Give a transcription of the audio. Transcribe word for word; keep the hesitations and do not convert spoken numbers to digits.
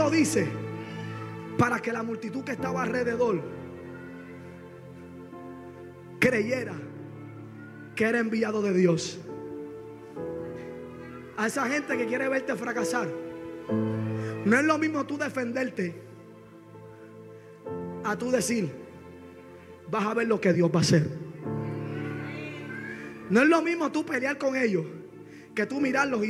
lo dice para que la multitud que estaba alrededor creyera que era enviado de Dios. A esa gente que quiere verte fracasar, no es lo mismo tú defenderte a tú decir: vas a ver lo que Dios va a hacer. No es lo mismo tú pelear con ellos que tú mirarlos y